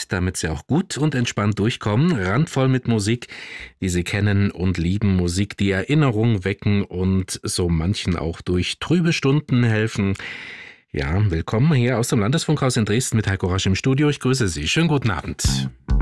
Zeit, damit Sie auch gut und entspannt durchkommen. Randvoll mit Musik, die Sie kennen und lieben. Musik, die Erinnerungen wecken und so manchen auch durch trübe Stunden helfen. Ja, willkommen hier aus dem Landesfunkhaus in Dresden mit Heiko Rasch im Studio. Ich grüße Sie. Schönen guten Abend.